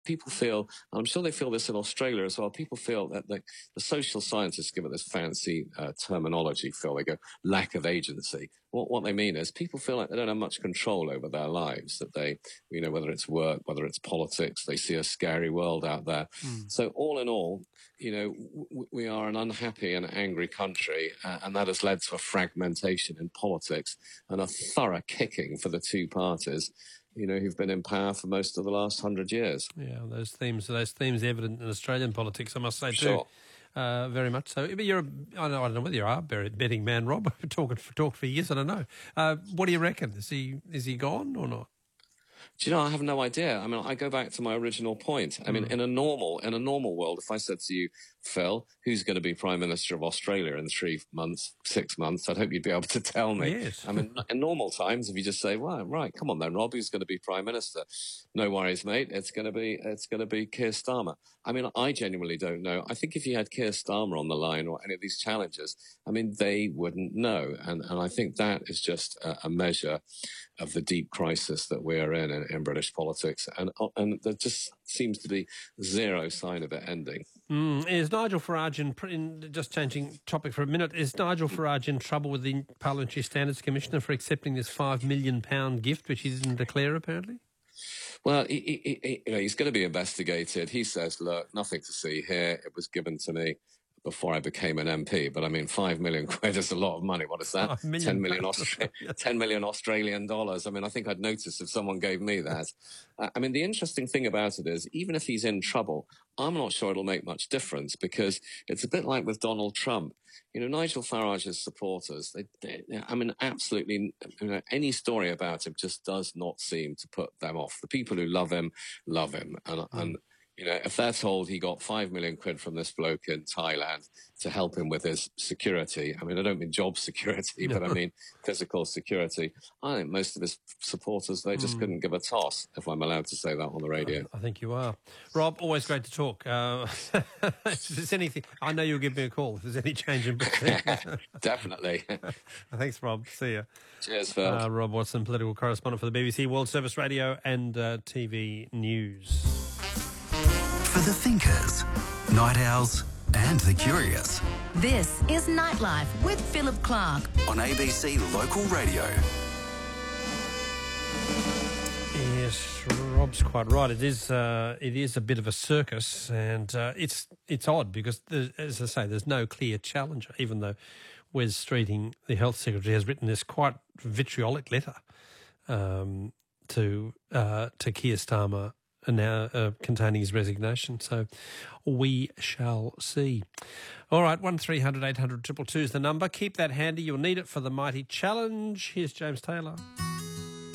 people feel, and I'm sure they feel this in Australia as well, people feel that the social scientists give it this fancy terminology, Phil. They go, lack of agency. What they mean is people feel like they don't have much control over their lives, that they, whether it's work, whether it's politics, they see a scary world out there. So all in all, we are an unhappy and angry country, and that has led to a fragmentation in politics and a thorough kicking for the two parties who've been in power for most of the last 100 years. Yeah, those themes evident in Australian politics, I must say, sure. too. Very much so. But I don't know whether you are a betting man, Rob. We've talked for years, I don't know. What do you reckon? Is he gone or not? Do you know, I have no idea. I mean, I go back to my original point. I mean, in a normal world, if I said to you, Phil, who's going to be Prime Minister of Australia in 3 months, 6 months, I'd hope you'd be able to tell me. Yes. I mean, in normal times, if you just say, well, right, come on then, Rob, who's going to be Prime Minister? No worries, mate. It's going to be Keir Starmer. I mean, I genuinely don't know. I think if you had Keir Starmer on the line or any of these challenges, I mean, they wouldn't know. And I think that is just a measure of the deep crisis that we're in British politics. And there just seems to be zero sign of it ending. Is Nigel Farage, just changing topic for a minute, is Nigel Farage in trouble with the Parliamentary Standards Commissioner for accepting this £5 million gift, which he didn't declare, apparently? Well, he's going to be investigated. He says, look, nothing to see here. It was given to me before I became an MP. But I mean, 5 million quid is a lot of money. What is that? 10 million Australian dollars. I mean, I think I'd notice if someone gave me that. I mean, the interesting thing about it is, even if he's in trouble, I'm not sure it'll make much difference, because it's a bit like with Donald Trump. Nigel Farage's supporters, I mean, absolutely, any story about him just does not seem to put them off. The people who love him. And if they're told he got 5 million quid from this bloke in Thailand to help him with his security, I mean, I don't mean job security, but I mean physical security, I think most of his supporters, they just couldn't give a toss, if I'm allowed to say that on the radio. I think you are. Rob, always great to talk. If there's anything, I know you'll give me a call if there's any change in proceedings. Definitely. Thanks, Rob. See you. Cheers, Phil. Rob Watson, political correspondent for the BBC World Service Radio and TV News. For the thinkers, night owls and the curious. This is Nightlife with Philip Clark on ABC Local Radio. Yes, Rob's quite right. It is a bit of a circus, and it's odd because, as I say, there's no clear challenger, even though Wes Streeting, the Health Secretary, has written this quite vitriolic letter to Keir Starmer, now containing his resignation. So we shall see. All right, 1300 800 222 is the number. Keep that handy. You'll need it for the mighty challenge. Here's James Taylor.